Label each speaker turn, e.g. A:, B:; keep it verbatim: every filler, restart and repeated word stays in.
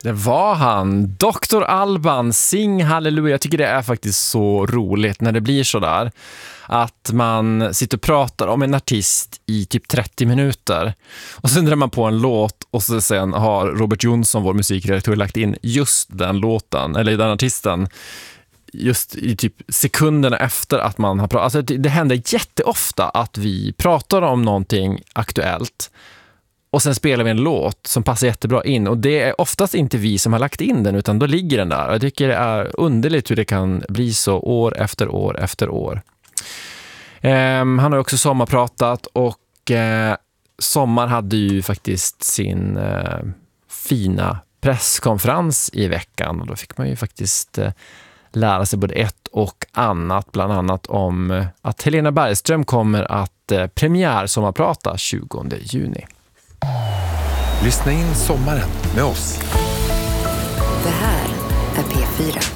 A: Det var han, doktor Alban, Sing Halleluja. Jag tycker det är faktiskt så roligt när det blir så där. Att man sitter och pratar om en artist i typ trettio minuter. Och sen drar man på en låt och så sen har Robert Jonsson, vår musikredaktör, lagt in just den låten, eller den artisten, just i typ sekunderna efter att man har pratat. Alltså det, det händer jätteofta att vi pratar om någonting aktuellt. Och sen spelar vi en låt som passar jättebra in. Och det är oftast inte vi som har lagt in den, utan då ligger den där. Jag tycker det är underligt hur det kan bli så år efter år efter år. Um, han har också sommarpratat och uh, Sommar hade ju faktiskt sin uh, fina presskonferens i veckan. Och då fick man ju faktiskt uh, lära sig både ett och annat. Bland annat om uh, att Helena Bergström kommer att uh, premiär sommarprata tjugonde juni.
B: Lyssna in sommaren med oss.